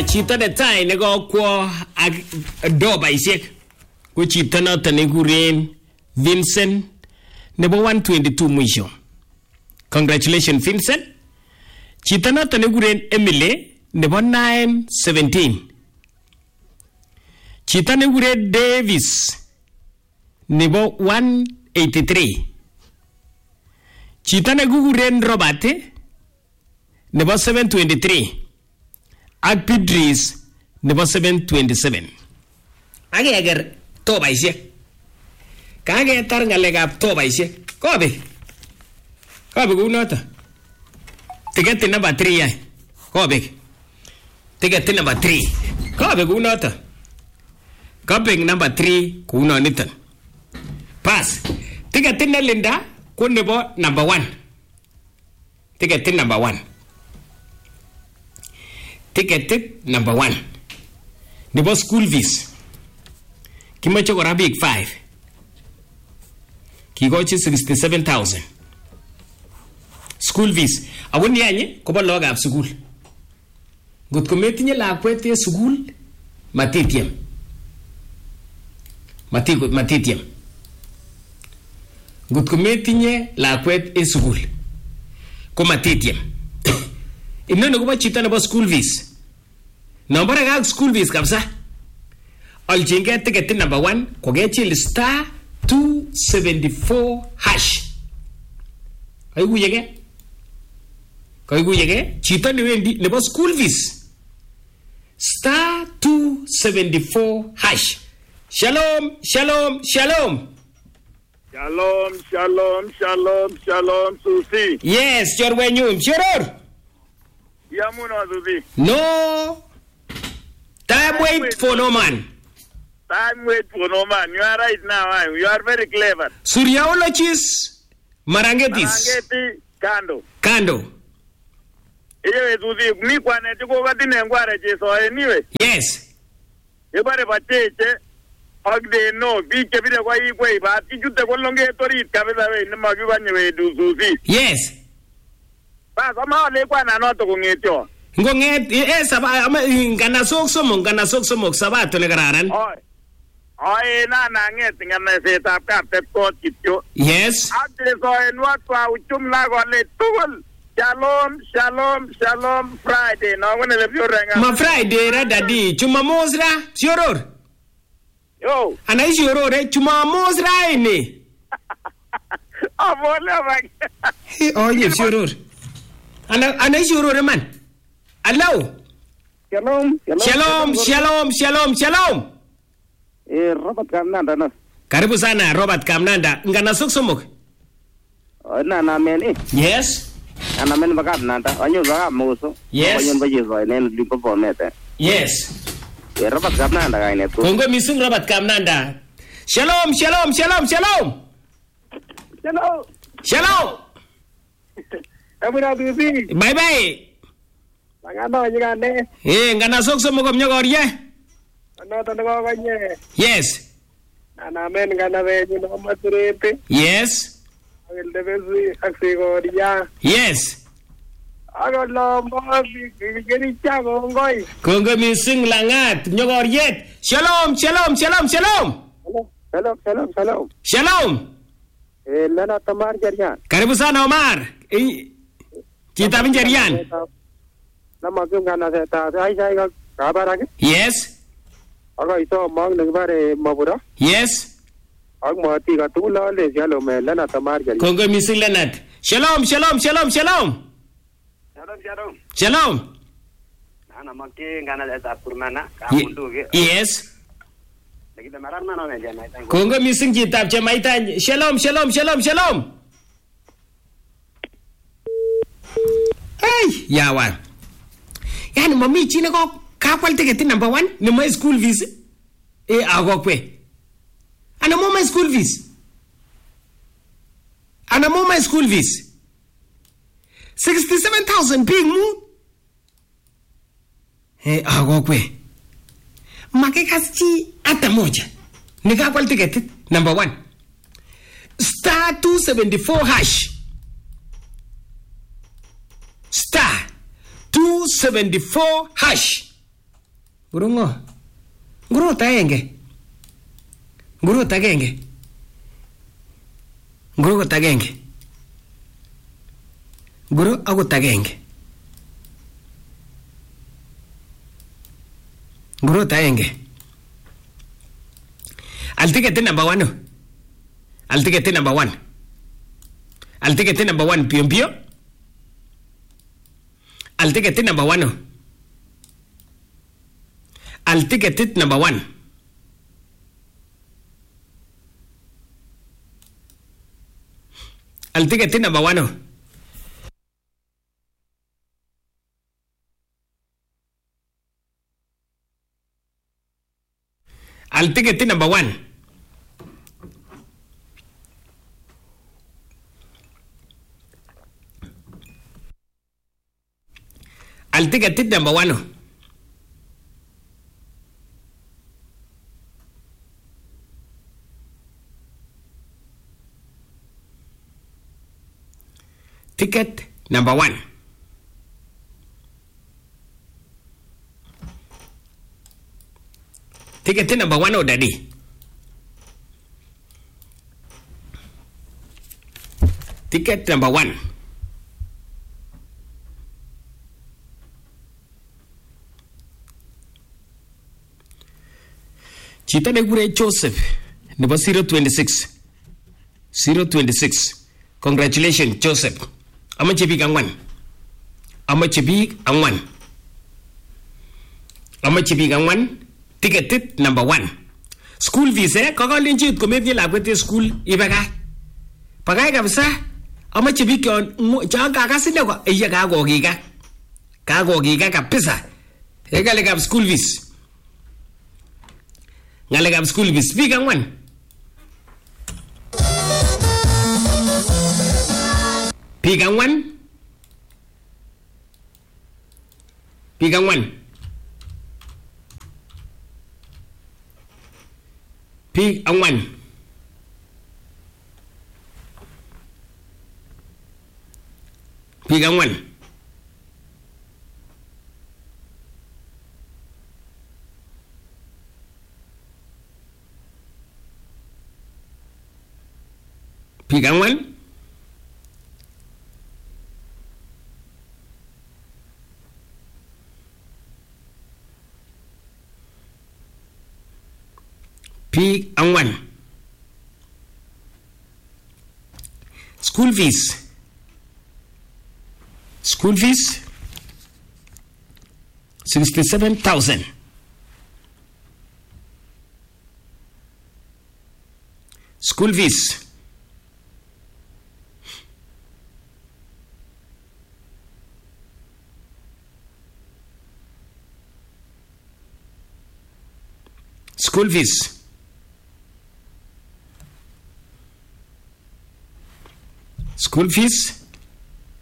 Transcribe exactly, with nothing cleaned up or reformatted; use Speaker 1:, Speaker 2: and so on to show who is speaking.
Speaker 1: chito netai nekokwo ak dobaisiek ko chito noton nekikuren Vincent nebo one twenty-two mwisho. Congratulations Vincent. Chito noton nekikuren Emily nebo nine seventeen. Chito nekikuren Davis nebo one eighty-three. Chito nekikuren Robert nebo seven twenty-three. Ak Pidris nebo seven twenty-seven. Akeker tobaisiek. Kaketar ngalekab tobaisiek. Kobe. Kobe kunoto. Ticket number three ay. Kobe. Ticket number three. Kobe kunoto. Kobe number three kunoniton. Pass. Ticket ne Linda ko nebo number one. Ticket number one. Ticket number one. Nebo school fees. Kimoche kora big five. Kikochi sixty-seven thousand. School fees. Awon yanye kobo logab sukul. Ngotko metinye lakwet en sukul, matitiem. Matiko matitiem. Ngotko metinye lakwet en sukul, ko matitiem. Inoni kobo chito nebo school fees. Nombore kak school fees kabisa. Alchinge ticket number one, kokechil star two seventy-four hash. Kaiguyege? Kaiguyege? Chito newendi nebo school fees. Star two seventy-four hash. Shalom, shalom, shalom.
Speaker 2: Shalom, shalom, shalom, shalom, Susi.
Speaker 1: Yes, chorwenyun, choror.
Speaker 2: Yamuno, Susi.
Speaker 1: No. Time wait for no man.
Speaker 2: Time wait for no man. You are right now. You are very clever.
Speaker 1: Suryaologist Marangetis.
Speaker 2: Marangeti kando.
Speaker 1: Kando.
Speaker 2: Ewe Susi, mi kwane tuko katine ngware cheso anyway.
Speaker 1: Yes.
Speaker 2: Ebare bacheche. Agde no, biche bide kwa hii kwa iba. Ichute kwa longe torit kabisa we. Nama kiwa nyewe du Susi.
Speaker 1: Yes.
Speaker 2: Bas, ama ole kwa nanoto kungetyo.
Speaker 1: Ngonget eh saba ngana sok somok ngana sok somok sabato ne kararan.
Speaker 2: Oi. Oi na na nget ngana setab kaptet kot kityo.
Speaker 1: Yes.
Speaker 2: Agde so enwat kwa uchumla gole tugul. Shalom, shalom, shalom Friday. No wene le biorenga.
Speaker 1: Ma Friday ra dadi Jumamos ra sioror.
Speaker 2: Yo.
Speaker 1: Ana sioror eh Jumamos ra ini.
Speaker 2: Avole bag.
Speaker 1: Oh ye sioror. Ana ana sioror man. Hello.
Speaker 3: Shalom,
Speaker 1: Shalom, shalom, shalom, shalom.
Speaker 3: Eh, Robert Kamnanda na.
Speaker 1: Karibu sana Robert Kamnanda. Ngana sok somok.
Speaker 3: Na na men eh.
Speaker 1: Yes.
Speaker 3: Ana men Kamnanda. Anyo ba moso.
Speaker 1: Yes.
Speaker 3: Anyo ba yeso nen limpo bomete.
Speaker 1: Yes.
Speaker 3: Eh, Robert Kamnanda ga ine to.
Speaker 1: Kongo misung Robert Kamnanda. Shalom, shalom, shalom, shalom.
Speaker 3: Shalom.
Speaker 1: Shalom.
Speaker 3: Amuna bibi.
Speaker 1: Bye bye.
Speaker 3: Ngano nyigane.
Speaker 1: Eh, ngana sok somok komnye korye.
Speaker 3: Ano to ngo kanye.
Speaker 1: Yes.
Speaker 3: Ana men ngana be ni no maturete.
Speaker 1: Yes.
Speaker 3: Agel de bezi aksi goria.
Speaker 1: Yes.
Speaker 3: Agol lo mo bi geri chago ngoi.
Speaker 1: Kongo mising langat nyokoryet. Shalom, shalom, shalom, shalom.
Speaker 3: Shalom, shalom, shalom.
Speaker 1: Shalom.
Speaker 3: Eh, lana tamar jarian.
Speaker 1: Karibu sana Omar. Kita pinjarian.
Speaker 3: Nama kum ngana se ta ai sai ga kabarage.
Speaker 1: Yes.
Speaker 3: Aga ito mag nagbare mabura.
Speaker 1: Yes.
Speaker 3: Ag mati ka tula le shalom me lana tamar jarian.
Speaker 1: Kongo mising lanat. Shalom, shalom, shalom, shalom.
Speaker 3: Shalom, shalom.
Speaker 1: Shalom.
Speaker 3: Ana makke ngana da purnana ka mundu ge.
Speaker 1: Yes.
Speaker 3: Lagi da maran mana ne jana ita.
Speaker 1: Kongo mising kitab Jamaitan. Shalom, shalom, shalom, shalom. Hey, yawan. Yani mami chine ko kakwal ticket number one ni my school fees. Eh agokwe. Ana mo my school fees. Ana mo my school fees. sixty-seven thousand big mu. Eh agokwe. Make kasi ata moja. Ni kakwal ticket number one. Star two seventy-four hash. Star two seventy-four hash. Nguru ngo? Ngurot agenge. Ngurot agenge. Ngurot agenge. Nguru akot agenge. Ngurot agenge. Al ticket number one. Al ticket number one. Al ticket number one pio pio. Al ticket number one. Al ticket number one. Al ticket number one. Al ticket number one. Al ticket number one. Ticket number one. Ticket number one, oh daddy. Ticket number one. Chita negure Joseph. Number zero twenty six. Zero twenty six. Congratulations, Joseph. I'm a chibi one. I'm a chibi one. I'm a chibi one. Ticket number one. School visa, Kokolinchi, Committee Laboratory School, Ibaga. Pagai Gavsa, I'm a chibi on Jagasinova, a Yagago Giga. Kago Giga Pisa. Egalegab school vis. Nalegab school vis. Big one. Pigan one. Pigan one. Pig and one. Pig and one. Pig and one. P and one. School fees. School fees. Sixty-seven thousand. School fees. School fees. School fees